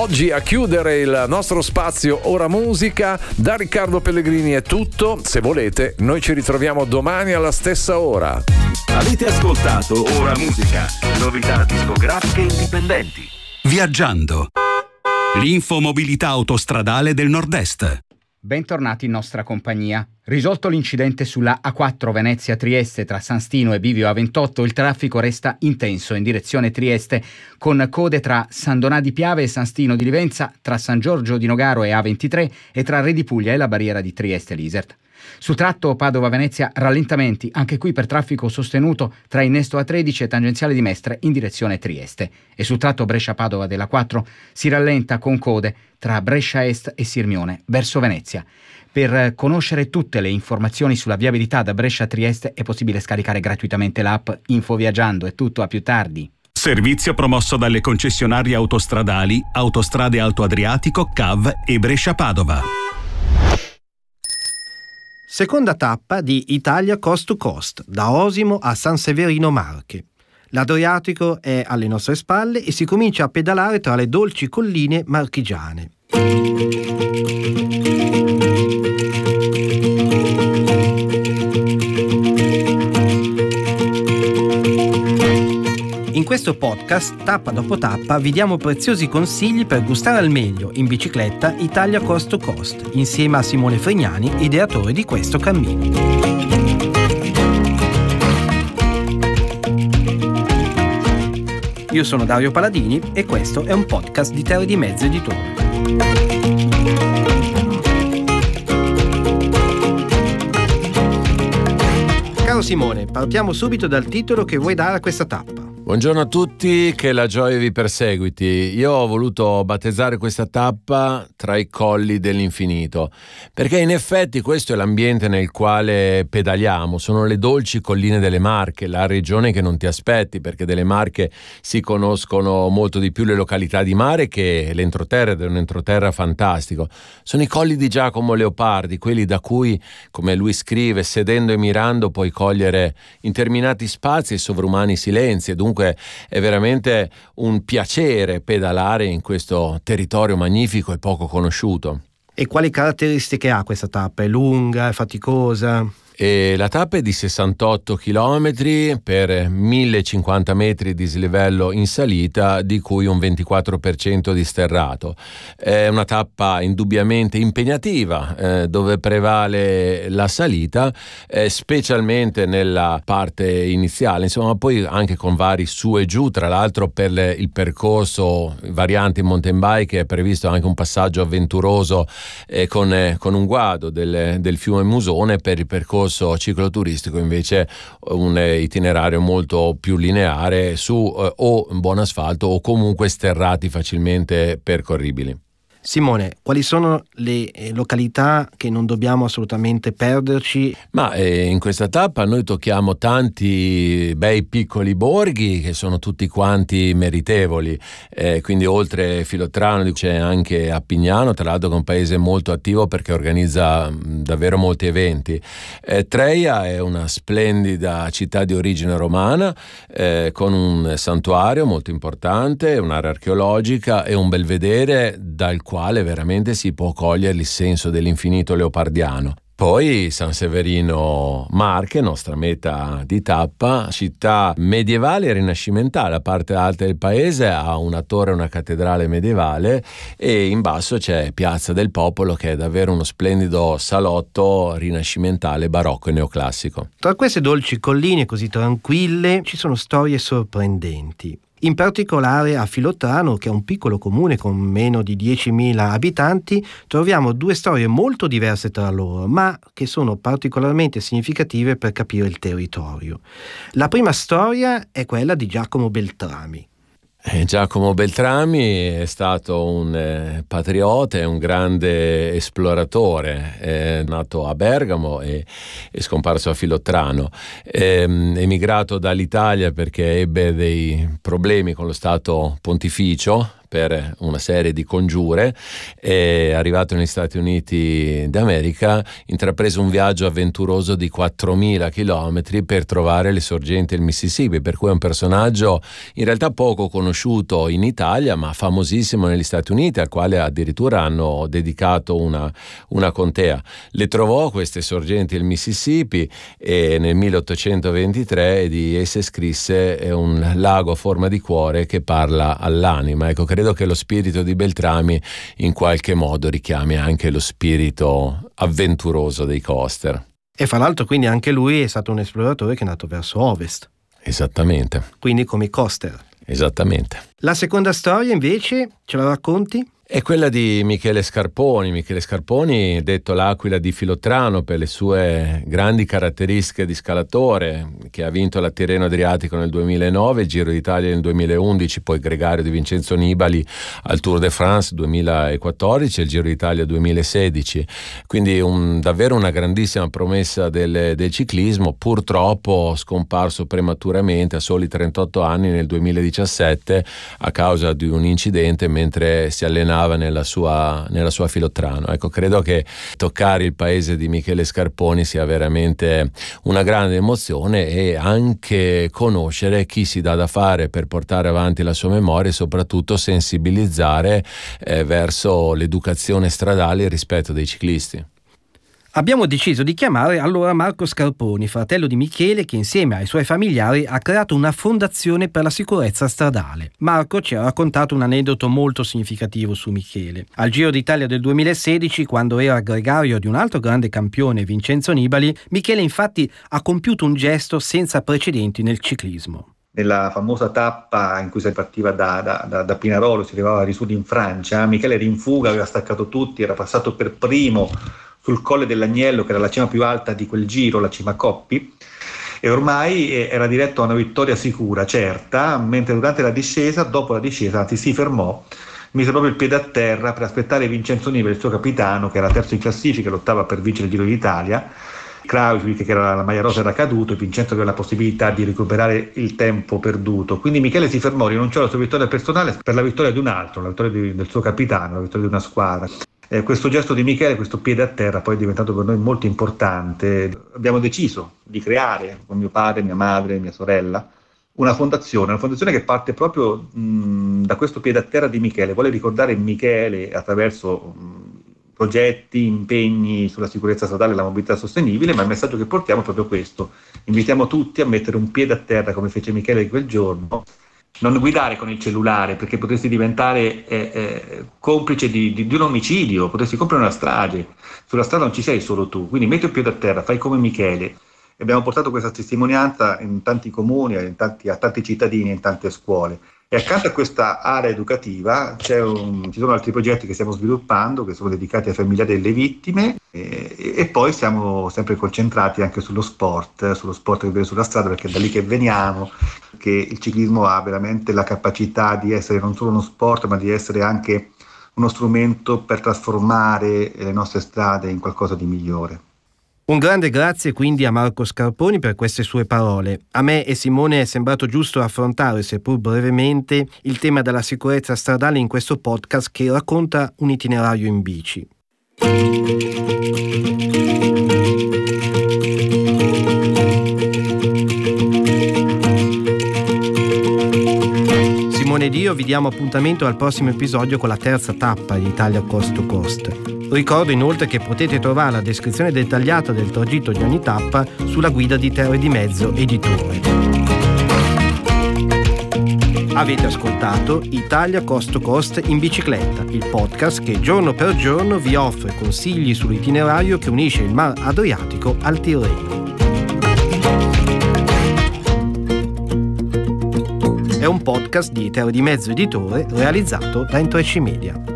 Oggi a chiudere il nostro spazio Ora Musica, da Riccardo Pellegrini è tutto. Se volete, noi ci ritroviamo domani alla stessa ora. Avete ascoltato Ora Musica, novità discografiche indipendenti. Viaggiando. L'infomobilità autostradale del Nord-Est. Bentornati in nostra compagnia. Risolto l'incidente sulla A4 Venezia-Trieste tra San Stino e Bivio A28, il traffico resta intenso in direzione Trieste, con code tra San Donà di Piave e San Stino di Livenza, tra San Giorgio di Nogaro e A23 e tra Re di Puglia e la barriera di Trieste-Lisert. Sul tratto Padova-Venezia rallentamenti, anche qui per traffico sostenuto tra innesto A13 e tangenziale di Mestre in direzione Trieste. E sul tratto Brescia-Padova della 4 si rallenta con code tra Brescia Est e Sirmione verso Venezia. Per conoscere tutte le informazioni sulla viabilità da Brescia a Trieste è possibile scaricare gratuitamente l'app Info Viaggiando. È tutto, a più tardi. Servizio promosso dalle concessionarie autostradali Autostrade Alto Adriatico, CAV e Brescia-Padova. Seconda tappa di Italia Coast to Coast, da Osimo a San Severino Marche. L'Adriatico è alle nostre spalle e si comincia a pedalare tra le dolci colline marchigiane. In questo podcast, tappa dopo tappa, vi diamo preziosi consigli per gustare al meglio in bicicletta Italia Coast to Coast, insieme a Simone Frignani, ideatore di questo cammino. Io sono Dario Paladini e questo è un podcast di Terre di Mezzo Editore. Caro Simone, partiamo subito dal titolo che vuoi dare a questa tappa. Buongiorno a tutti, che la gioia vi perseguiti. Io ho voluto battezzare questa tappa tra i colli dell'infinito, perché in effetti questo è l'ambiente nel quale pedaliamo, sono le dolci colline delle Marche, la regione che non ti aspetti, perché delle Marche si conoscono molto di più le località di mare che l'entroterra, ed è un entroterra fantastico. Sono i colli di Giacomo Leopardi, quelli da cui, come lui scrive, sedendo e mirando puoi cogliere interminati spazi e sovrumani silenzi, e dunque è veramente un piacere pedalare in questo territorio magnifico e poco conosciuto. E quali caratteristiche ha questa tappa? È lunga, è faticosa? E la tappa è di 68 km per 1050 metri di dislivello in salita, di cui un 24% di sterrato. È una tappa indubbiamente impegnativa, dove prevale la salita, specialmente nella parte iniziale, insomma, poi anche con vari su e giù. Tra l'altro, per il percorso variante in mountain bike è previsto anche un passaggio avventuroso con un guado del fiume Musone. Per il percorso cicloturistico invece un itinerario molto più lineare su o buon asfalto o comunque sterrati facilmente percorribili. Simone, quali sono le località che non dobbiamo assolutamente perderci? Ma in questa tappa noi tocchiamo tanti bei piccoli borghi che sono tutti quanti meritevoli, quindi oltre Filottrano c'è anche Appignano, tra l'altro che è un paese molto attivo perché organizza davvero molti eventi. Treia è una splendida città di origine romana, con un santuario molto importante, un'area archeologica e un belvedere dal quale veramente si può cogliere il senso dell'infinito leopardiano. Poi San Severino Marche, nostra meta di tappa, città medievale e rinascimentale. La parte alta del paese ha una torre e una cattedrale medievale e in basso c'è Piazza del Popolo, che è davvero uno splendido salotto rinascimentale, barocco e neoclassico. Tra queste dolci colline così tranquille ci sono storie sorprendenti. In particolare a Filottrano, che è un piccolo comune con meno di 10.000 abitanti, troviamo due storie molto diverse tra loro, ma che sono particolarmente significative per capire il territorio. La prima storia è quella di Giacomo Beltrami. Giacomo Beltrami è stato un patriota e un grande esploratore, è nato a Bergamo e scomparso a Filottrano, emigrato dall'Italia perché ebbe dei problemi con lo Stato Pontificio, per una serie di congiure, e arrivato negli Stati Uniti d'America intraprese un viaggio avventuroso di 4.000 chilometri per trovare le sorgenti del Mississippi, per cui è un personaggio in realtà poco conosciuto in Italia ma famosissimo negli Stati Uniti, al quale addirittura hanno dedicato una contea. Le trovò queste sorgenti del Mississippi e nel 1823 di esse scrisse un lago a forma di cuore che parla all'anima. Ecco, credo che lo spirito di Beltrami in qualche modo richiami anche lo spirito avventuroso dei Coster. E fra l'altro quindi anche lui è stato un esploratore che è andato verso ovest. Esattamente. Quindi come i Coster. Esattamente. La seconda storia invece, ce la racconti? È quella di Michele Scarponi. Michele Scarponi, detto l'Aquila di Filottrano per le sue grandi caratteristiche di scalatore, che ha vinto la Tirreno Adriatico nel 2009, il Giro d'Italia nel 2011, poi gregario di Vincenzo Nibali al Tour de France 2014 e il Giro d'Italia 2016. Quindi davvero una grandissima promessa del ciclismo, purtroppo scomparso prematuramente a soli 38 anni nel 2017 a causa di un incidente mentre si allenava nella sua Filottrano. Ecco, credo che toccare il paese di Michele Scarponi sia veramente una grande emozione, e anche conoscere chi si dà da fare per portare avanti la sua memoria e soprattutto sensibilizzare verso l'educazione stradale e il rispetto dei ciclisti. Abbiamo deciso di chiamare allora Marco Scarponi, fratello di Michele, che insieme ai suoi familiari ha creato una fondazione per la sicurezza stradale. Marco ci ha raccontato un aneddoto molto significativo su Michele. Al Giro d'Italia del 2016, quando era gregario di un altro grande campione, Vincenzo Nibali, Michele infatti ha compiuto un gesto senza precedenti nel ciclismo. Nella famosa tappa in cui si partiva da Pinarolo, si arrivava a Risudi in Francia, Michele era in fuga, aveva staccato tutti, era passato per primo sul Colle dell'Agnello, che era la cima più alta di quel giro, la cima Coppi, e ormai era diretto a una vittoria sicura, certa, mentre durante la discesa, dopo la discesa, anzi si fermò, mise proprio il piede a terra per aspettare Vincenzo Nibali, il suo capitano, che era terzo in classifica e lottava per vincere il Giro d'Italia. Krauswijk, che era la maglia rosa, era caduto e Vincenzo aveva la possibilità di recuperare il tempo perduto. Quindi Michele si fermò, rinunciò alla sua vittoria personale per la vittoria di un altro, la vittoria del suo capitano, la vittoria di una squadra. Questo gesto di Michele, questo piede a terra, poi è diventato per noi molto importante. Abbiamo deciso di creare con mio padre, mia madre, mia sorella una fondazione che parte proprio da questo piede a terra di Michele. Vuole ricordare Michele attraverso progetti, impegni sulla sicurezza stradale e la mobilità sostenibile, ma il messaggio che portiamo è proprio questo. Invitiamo tutti a mettere un piede a terra come fece Michele quel giorno. Non guidare con il cellulare, perché potresti diventare complice di un omicidio, potresti compiere una strage. Sulla strada non ci sei solo tu, quindi metti un piede a terra, fai come Michele. Abbiamo portato questa testimonianza in tanti comuni, a tanti cittadini, in tante scuole. E accanto a questa area educativa ci sono altri progetti che stiamo sviluppando, che sono dedicati ai familiari delle vittime, e poi siamo sempre concentrati anche sullo sport che viene sulla strada, perché è da lì che veniamo, che il ciclismo ha veramente la capacità di essere non solo uno sport, ma di essere anche uno strumento per trasformare le nostre strade in qualcosa di migliore. Un grande grazie quindi a Marco Scarponi per queste sue parole. A me e Simone è sembrato giusto affrontare, seppur brevemente, il tema della sicurezza stradale in questo podcast che racconta un itinerario in bici. Simone ed io vi diamo appuntamento al prossimo episodio con la terza tappa di Italia Coast to Coast. Ricordo inoltre che potete trovare la descrizione dettagliata del tragitto di ogni tappa sulla guida di Terre di Mezzo Editore. Avete ascoltato Italia Coast to Coast in bicicletta, il podcast che giorno per giorno vi offre consigli sull'itinerario che unisce il Mar Adriatico al Tirreno. È un podcast di Terre di Mezzo Editore realizzato da Intrecci Media.